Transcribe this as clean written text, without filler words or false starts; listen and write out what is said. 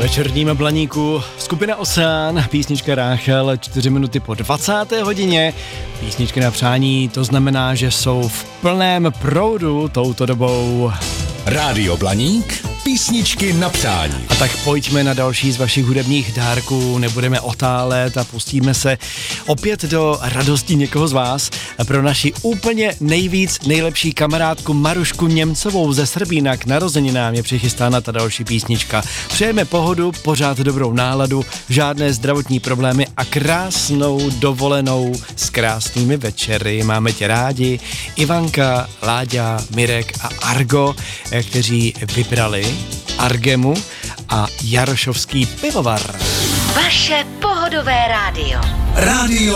Večerním Blaníku skupina Oceán, písnička Ráchel, 4 minuty po 20. hodině. Písničky na přání, to znamená, že jsou v plném proudu touto dobou. Rádio Blaník, písničky na přání. A tak pojďme na další z vašich hudebních dárků, nebudeme otálet a pustíme se opět do radosti někoho z vás. Pro naši úplně nejlepší kamarádku Marušku Němcovou ze Srbína k narozeninám je přichystána ta další písnička. Přejeme pohodu, pořád dobrou náladu, žádné zdravotní problémy a krásnou dovolenou s krásnými večery. Máme tě rádi. Ivanka, Láďa, Mirek a Argo, kteří vybrali Argemu a Jarošovský pivovar. Vaše pohodové rádio. Rádio